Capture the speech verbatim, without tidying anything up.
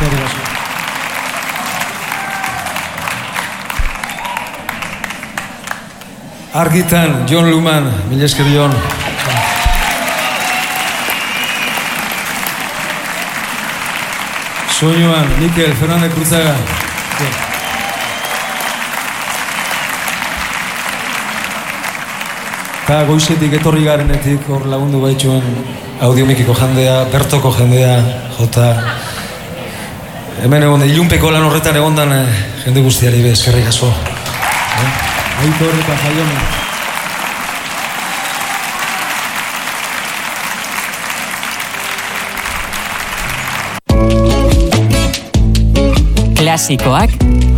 Eskerrik asko. Argitan, Jon Luman, mila esker Jon. Soinuan, Mikel Fernandez Cruzaga. Eta goizetik etorri garenetik hor lagundu baitxuen Audiomikiko jendea, Bertoko jendea, jota. Hemen egon, ilunpeko lan horretan egondan eh, jende guztiari be, eskerrik asko. Eh? Aitor eta Jaione. Klasikoak